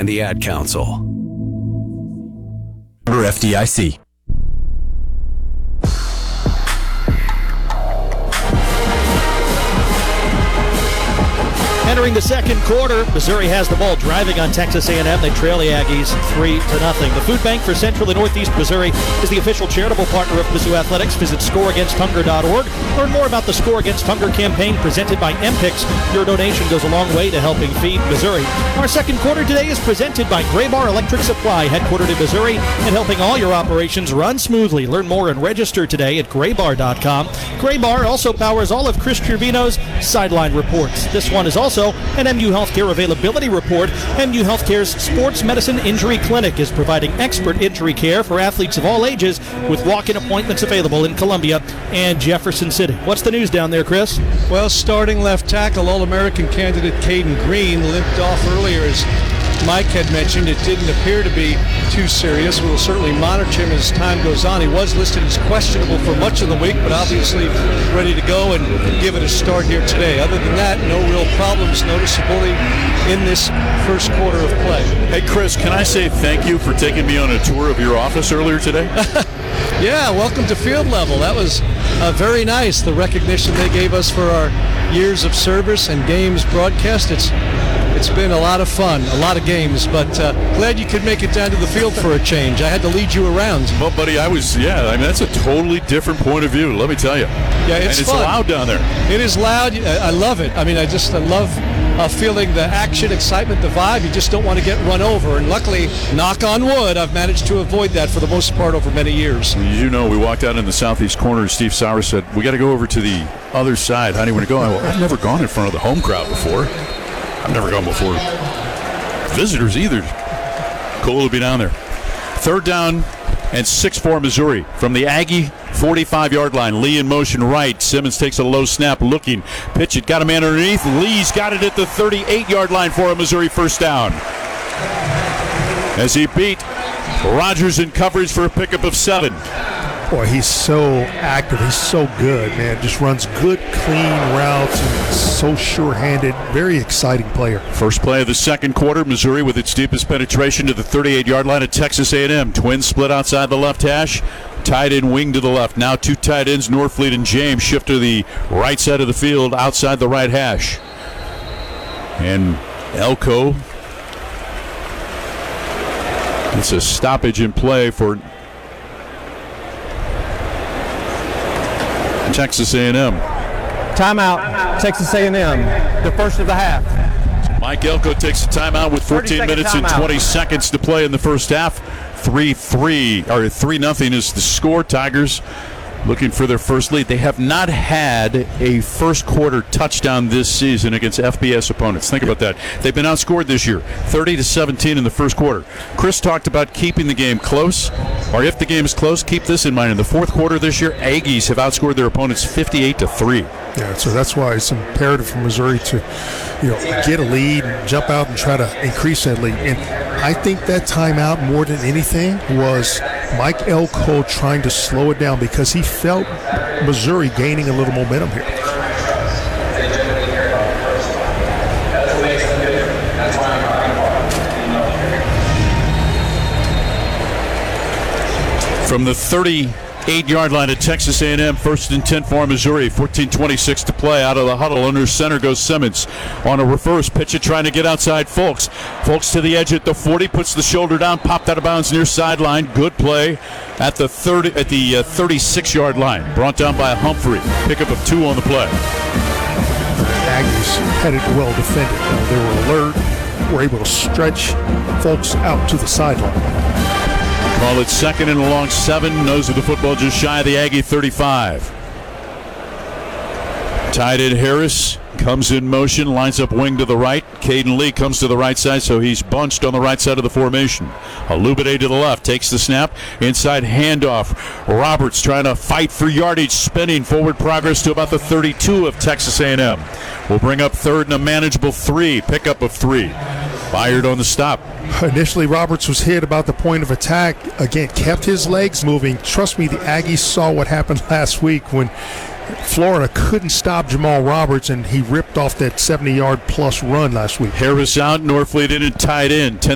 and the Ad Council. FDIC. Entering the second quarter, Missouri has the ball driving on Texas A&M. They trail the Aggies 3-0. The Food Bank for Central and Northeast Missouri is the official charitable partner of Mizzou Athletics. Visit scoreagainsthunger.org. Learn more about the Score Against Hunger campaign presented by MPICS. Your donation goes a long way to helping feed Missouri. Our second quarter today is presented by Graybar Electric Supply, headquartered in Missouri and helping all your operations run smoothly. Learn more and register today at graybar.com. Graybar also powers all of Chris Trevino's Sideline Reports. This one is also an MU Healthcare availability report. MU Healthcare's Sports Medicine Injury Clinic is providing expert injury care for athletes of all ages with walk-in appointments available in Columbia and Jefferson City. What's the news down there, Chris? Well, starting left tackle, All-American candidate Caden Green limped off earlier. As Mike had mentioned, it didn't appear to be too serious. We'll certainly monitor him as time goes on. He was listed as questionable for much of the week, but obviously ready to go and give it a start here today. Other than that, no real problems noticeably in this first quarter of play. Hey, Chris, can I say thank you for taking me on a tour of your office earlier today? Yeah, welcome to field level. That was very nice, the recognition they gave us for our years of service and games broadcast. It's been a lot of fun, a lot of games, but glad you could make it down to the field for a change. I had to lead you around. Well, buddy, that's a totally different point of view, let me tell you. Yeah, it's fun. Loud down there. It is loud. I love it. I mean, I love feeling the action, excitement, the vibe. You just don't want to get run over. And luckily, knock on wood, I've managed to avoid that for the most part over many years. You know, we walked out in the southeast corner, and Steve Sauer said, we got to go over to the other side. How do you want to go? I've never gone in front of the home crowd before. I've never gone before visitors either. Cool to be down there. Third down and 6 for Missouri from the Aggie 45-yard line. Lee in motion right. Simmons takes a low snap, looking. Pitch it, got a man underneath. Lee's got it at the 38-yard line for a Missouri first down. As he beat Rogers in coverage for a pickup of 7. Boy, he's so active. He's so good, man. Just runs good, clean routes, and so sure-handed. Very exciting player. First play of the second quarter, Missouri with its deepest penetration to the 38-yard line at Texas A&M. Twins split outside the left hash. Tight end wing to the left. Now 2 tight ends, Norfleet and James, shift to the right side of the field outside the right hash. And Elko, it's a stoppage in play for Texas A&M. Timeout, Texas A&M, the first of the half. Mike Elko takes a timeout with 14 minutes and 20 seconds to play in the first half. 3-0 is the score. Tigers looking for their first lead. They have not had a first quarter touchdown this season against FBS opponents. Think about that. They've been outscored this year, 30-17 in the first quarter. Chris talked about keeping the game close, or if the game is close, keep this in mind. In the fourth quarter this year, Aggies have outscored their opponents 58-3. Yeah, so that's why it's imperative for Missouri to, get a lead and jump out and try to increase that lead. And I think that timeout, more than anything, was Mike Elko trying to slow it down because he felt Missouri gaining a little momentum here. From the 38-yard line at Texas A&M, 1st and 10 for Missouri. 14:26 to play. Out of the huddle, under center goes Simmons on a reverse pitch, trying to get outside Folks. Folks to the edge at the 40, puts the shoulder down, popped out of bounds near sideline. Good play at the 36-yard line. Brought down by Humphrey. Pickup of 2 on the play. Aggies had it well defended. They were alert, were able to stretch Folks out to the sideline. Call it second and a long 7. Nose of the football just shy of the Aggie 35. Tight end Harris comes in motion, lines up wing to the right. Caden Lee comes to the right side, so he's bunched on the right side of the formation. Alubade to the left, takes the snap. Inside handoff. Roberts trying to fight for yardage, spinning forward progress to about the 32 of Texas A&M. We'll bring up third and a manageable 3. Pickup of 3. Fired on the stop. Initially, Roberts was hit about the point of attack. Again, kept his legs moving. Trust me, the Aggies saw what happened last week when Florida couldn't stop Jamal Roberts, and he ripped off that 70-yard plus run last week. Harris out, Norfleet in and tied in.